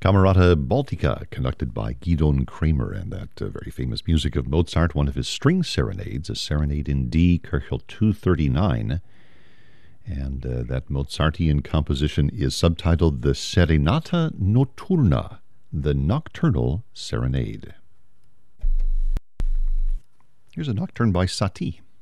Camerata Baltica, conducted by Gidon Kramer, and that very famous music of Mozart, one of his string serenades, a serenade in D, Köchel 239. And that Mozartian composition is subtitled the Serenata Notturna, the Nocturnal Serenade. Here's a nocturne by Satie.